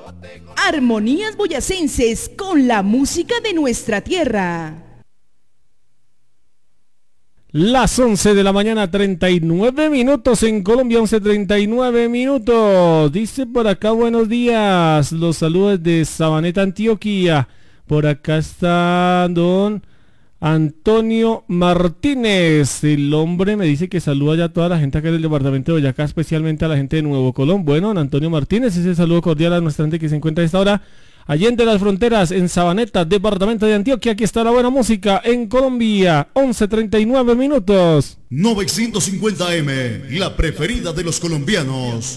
Armonías boyacenses con la música de nuestra tierra. Las 11 de la mañana, 39 minutos en Colombia, 11:39 minutos. Dice por acá, buenos días, los saludos de Sabaneta, Antioquia. Por acá está don Antonio Martínez. El hombre me dice que saluda ya a toda la gente acá del departamento de Boyacá, especialmente a la gente de Nuevo Colón. Bueno, don Antonio Martínez, ese saludo cordial a nuestra gente que se encuentra a esta hora allí entre las fronteras, en Sabaneta, departamento de Antioquia. Aquí está la buena música en Colombia, 11:39 minutos. 950M, la preferida de los colombianos.